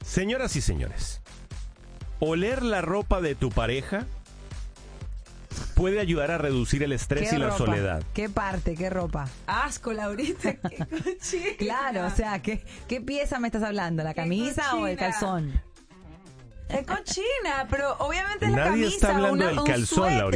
Señoras y señores, oler la ropa de tu pareja puede ayudar a reducir el estrés y la soledad. ¿Qué parte? ¿Qué ropa? Asco, Laurita, qué cochina. Claro, o sea, ¿qué pieza me estás hablando? ¿La camisa o el calzón? Es cochina, pero obviamente es la Nadie camisa. está hablando del un calzón, suéter. Laurita.